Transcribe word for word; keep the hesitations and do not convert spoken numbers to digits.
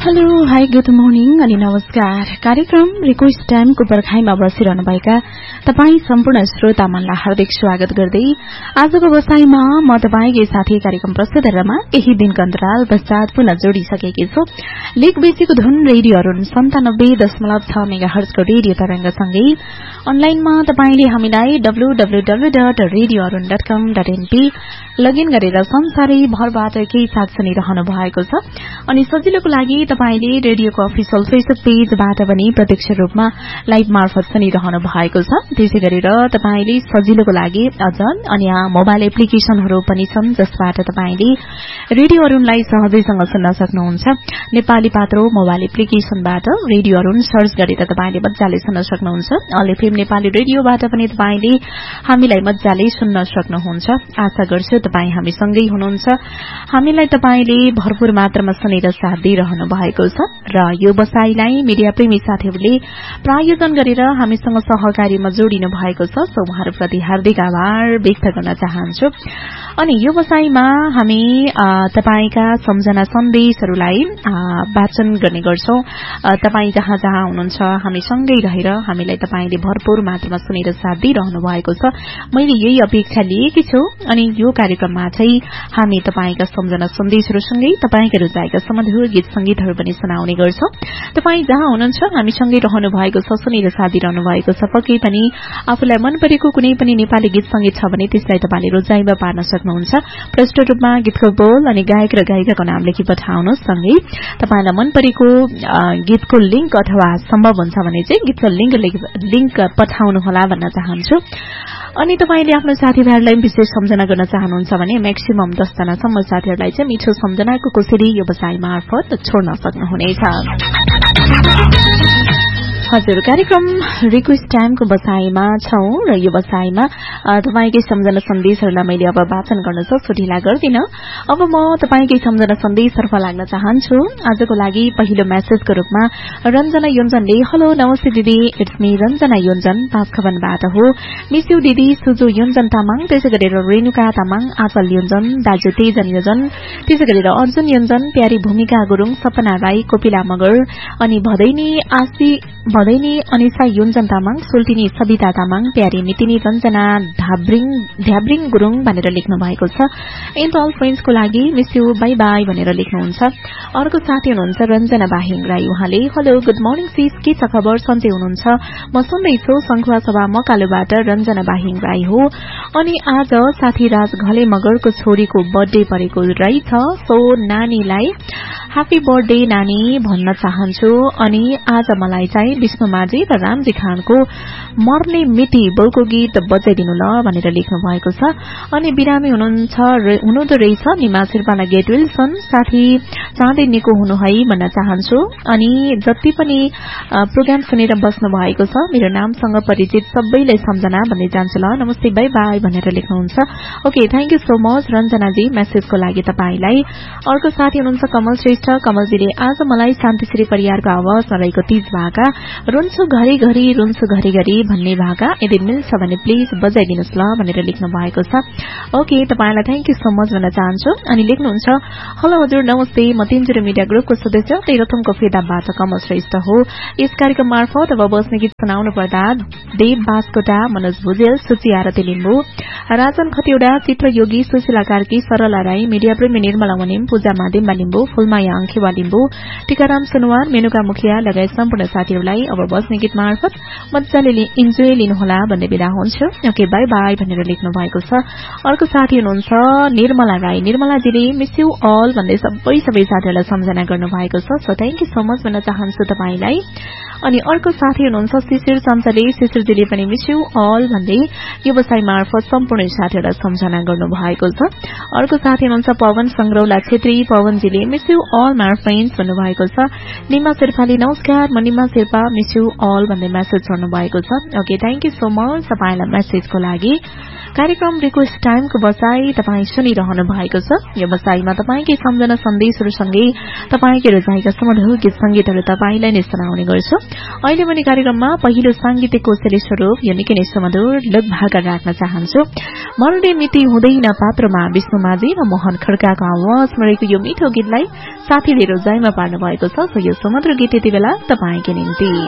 Hello hi good morning अनि नमस्कार। कार्यक्रम रिक्वेस्ट टाइमको पर्खाइमा बसिरहनुभएका तपाईँ सम्पूर्ण श्रोता मनलाई हार्दिक स्वागत गर्दै आजको बसाईमा म तपाईँकै साथी कार्यक्रम प्रस्तुतरमा यही दिनको अन्तराल पश्चात पुनः जोडिसकेकी छु। लेक बेसीको धुन रेडियो अरुण सन्तानब्बे दशमलव छ मेगा हर्जको रेडियो तरंगसँगै अनलाइनमा तपाईँले हामीलाई W W W dot radio Arun dot कम डट एनपी लगइन गरेर संसारै भरबाट केही साथ सुनिरहनु भएको छ। अनि सजिलोको लागि तपाईले रेडियोको अफिसियल फेसबुक पेजबाट पनि प्रत्यक्ष रूपमा लाइभ मार्फत सुनिरहनु भएको छ। त्यसै गरेर तपाईले सजिलोको लागि अझ अन्य मोबाइल एप्लिकेशनहरू पनि छन् जसबाट तपाईले रेडियो अरुणलाई सहजैसँग सुन्न सक्नुहुन्छ। नेपाली पात्रो मोबाइल एप्लिकेशनबाट रेडियो अरुण सर्च गरेर तपाईले मजाले सुन्न सक्नुहुन्छ। अल एफएम नेपाली रेडियोबाट पनि तपाईले हामीलाई मजाले सुन्न सक्नुहुन्छ। आशा गर्छु तपाई हामीसँगै हुनुहुन्छ। हामीलाई तपाईले भरपूर मात्रामा सुनेर साथ दिइरहनु भएको छ र यो बसाईलाई मिडिया प्रेमी साथीहरूले प्रायोजन गरेर हामीसँग सहकार्यमा जोडिनु भएको छ। सो उहाँहरूप्रति हार्दिक आभार व्यक्त गर्न चाहन्छु। अनि यो बसाईमा हामी तपाईका सम्झना सन्देशहरूलाई वाचन गर्ने गर्छौं। तपाई जहाँ जहाँ हुनुहुन्छ हामीसँगै रहेर हामीलाई तपाईले भरपूर मात्रामा सुनेर साथ दिइरहनु भएको छ। मैले यही अपेक्षा लिएकी छु। अनि यो कार्यक्रममा चाहिँ हामी तपाईका सम्झना सन्देशहरूसँगै तपाईका रुचाएका सुमधुर गीत संगीतहरू पनि सुनाउने गर्छौं। तपाई जहाँ हुनुहुन्छ हामीसँगै रहनु भएको छ, सुनेर साथ दिइरहनु भएको छ। पक्कै पनि आफूलाई मन परेको कुनै पनि नेपाली गीत संगीत छ भने त्यसलाई तपाईले रोजाइमा पार्न सक्नुहुन्छ। प्रष्ट रूपमा गीतको बोल अनि गायक र गायिकाको नाम लेखी पठाउनुहोस्। सँगै तपाईलाई मन परेको गीतको लिंक अथवा सम्भव हुन्छ भने चाहिँ गीतको लिंक लिंक पठाउनुहोला भन्न चाहन्छु। अनि तपाईले आफ्नो साथीभाइहरूलाई विशेष सम्झना गर्न चाहनुहुन्छ भने मैक्सिमम दस जनासम्म साथीहरूलाई चाहिँ मिठो सम्झनाको कोसेली यो बसाई मार्फत छोड्न सक्नुहुनेछ। हजुर, कार्यक्रम रिक्वेस्ट टाइमको बसाईमा छौं र यो बसाईमा तपाईकै सम्झना सन्देशहरूलाई मैले अब वाचन गर्न सक्छु, ढिला गर्दिन। अब म तपाईकै सम्झना सन्देशतर्फ लाग्न चाहन्छु। आजको लागि पहिलो मेसेजको रूपमा रञ्जना योन्जनले, हेलो नमस्ते दिदी, इट्स मी रञ्जना योन्जन, पाँचखबनबाट हो। मिस यू दिदी, सुजु योन्जन तामाङ, त्यसै गरेर रेणुका तामाङ, आचल योन्जन, दाजु तेजन योन्जन, त्यसै गरेर अर्जुन योन्जन, प्यारी भूमिका गुरुङ, सपना राई, कोपिला मगर अनि भदैनी आशी भदैनी अनिसा योन्जन तामाङ, सोल्टिनी सविता तामाङ, प्यारी मितिनी रञ्जना ढाब्रिङ ढ्याब्रिङ गुरुङ भनेर लेख्नु भएको छ। एन्ड अल फ्रेन्ड्सको लागि मिस यू बाई बाई भनेर लेख्नुहुन्छ। अर्को साथी हुनुहुन्छ रञ्जना बाहिङ राई, उहाँले हेलो गुड मर्निङ सिस, के छ खबर, सन्चै हुनुहुन्छ? म सुन्दैछु संखुवा सभा मकालुबाट रञ्जना बाहिङ राई हो। अनि आज साथी राज घले मगरको छोरीको बर्थडे परेको रहेछ। सो नानीलाई ह्यापी बर्थडे नानी भन्न चाहन्छु। अनि आज मलाई चाहिँ विष्णु माझी र रामजी खानको मर्ने मिति बौको गीत बजाइदिनु ल भनेर लेख्नु भएको छ। अनि बिरामी हुनुहुन्छ हुनुहुँदो रहेछ निमा शेर्पालाई गेट विल्सन, साथी चाँडै निको हुनु है भन्न चाहन्छु। अनि जति पनि प्रोग्राम सुनेर बस्नु भएको छ मेरो नामसँग परिचित सबैलाई सम्झना भन्दै जान्छु ल, नमस्ते बाई बाई भनेर लेख्नुहुन्छ। Okay, thank you so much रञ्जनाजी मेसेजको लागि तपाईलाई। अर्को साथी हुनुहुन्छ कमल श्रेष्ठ, कमलजीले आज मलाई शान्तिश्री परिवारको आवाजमा रहेको तीज भाका रुन्छु घरि घरि रुन्छु घरि घरि भन्ने भाका यदि मिल्छ भने प्लिज बजाइदिनुहोस् ल भनेर लेख्नु भएको छ। ओके, तपाईलाई थ्याङ्क यू सो मच भन्न चाहन्छु। अनि लेख्नुहुन्छ, हेलो हजुर नमस्ते, म तिनजुरे मिडिया ग्रुपको सदस्य तेह्रथुमको फेदाबाट कमल श्रेष्ठ हो। यस कार्यक्रम मार्फत अब बस्ने गीत सुनाउनु पर्दा देव बास्कोटा, मनोज भुजेल, सुची आरती लिम्बू, राजन खतिवड़ा, चित्र योगी, सुशीला कार्की, सरला राई, मिडिया प्रेमी निर्मला मुनिम, पूजा मादिम्बा लिम्बू, फुलमाया अंखेवा लिम्बू, टीकाराम सुनवार, मेनुका मुखिया लगायत सम्पूर्ण साथीहरूलाई अब बस्ने गीत मार्फत मजाले इन्जोय लिनुहोला भन्ने बिदा हुन्छु। ओके, बाई बाई भनेर लेख्नु भएको छ। अर्को साथी हुनुहुन्छ Nirmala Rai, निर्मलाजीले miss you all भन्दै सबै सबै साथीहरूलाई सम्झना गर्नु भएको छ। So thank you so much भन्न चाहन्छु तपाईलाई। अनि अर्को साथी हुनुहुन्छ शिशिर चञ्चले, शिशिरजीले पनि मिस यू अल भन्दै यो बसाई मार्फत सम्पूर्ण साथीहरूलाई सम्झना गर्नु भएको छ। अर्को साथी हुनुहुन्छ Pawan संग्रौला Chhetri, पवनजीले miss you all my friends भन्नुभएको छ। निमा शेर्पाले नमस्कार, म Nima Sherpa, miss you all भन्दै मेसेज गर्नु भएको छ। Okay, thank you so much तपाईलाई मेसेजको लागि। कार्यक्रम रिक्वेस्ट टाइमको बसाई तपाई सुनिरहनु भएको छ। यो बसाईमा तपाईकै सम्झना सन्देशहरूसँगै तपाईकै रोजाइका सुमधुर गीत संगीतहरू तपाईलाई नै सुनाउने गर्छु। अहिले पनि कार्यक्रममा पहिलो सांगीतिक कोसेली स्वरूप यो निकै नै सुमधुर लोकभाका राख्न चाहन्छु। मर्ने मिति हुँदैन पात्रमा विष्णु माझी र मोहन खड्काको आवाज मरेको यो मिठो गीतलाई साथीले रोजाइमा पार्नु भएको छ। यो सुमधुर गीत यति बेला तपाईंकै निम्ति